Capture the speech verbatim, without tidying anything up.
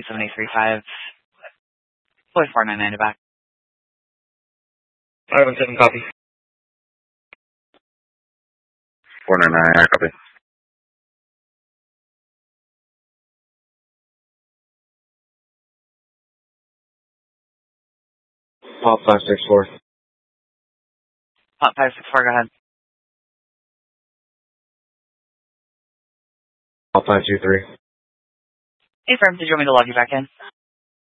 seven eight three five, Boy four nine nine to back. five one seven, copy. four nine nine, copy. Pop five six four. Pop five six four, go ahead. Pop five two three. Hey, firm, did you want me to log you back in?